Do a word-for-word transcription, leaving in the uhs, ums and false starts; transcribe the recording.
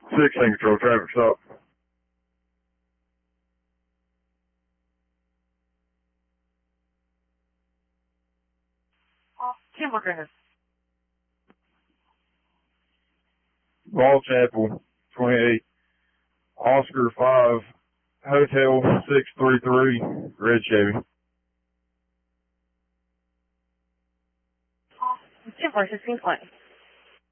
sixteen control, traffic stop. Tim Greener. Ball Chapel, twenty-eight. Oscar five, Hotel six three three, red Chevy. Tim four sixteen twenty.